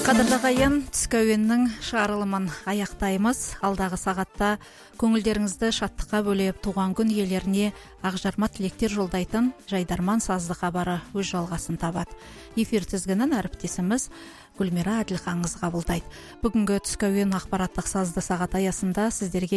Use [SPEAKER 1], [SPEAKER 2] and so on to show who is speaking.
[SPEAKER 1] Қадірлі ағайын, түскі әуеннің шығарылымын аяқтаймыз. Алдағы сағатта көңілдеріңізді шаттыққа бөлеп, туған күн иелеріне ақжарма тілектер жолдайтын жайдарман сазды хабары өз жалғасын табады. Эфир тізгінін әріптесіміз Гүлмира Әділханыңыз қабылдайды. Бүгінгі түскі әуен ақпараттық сазды сағат аясында сіздерге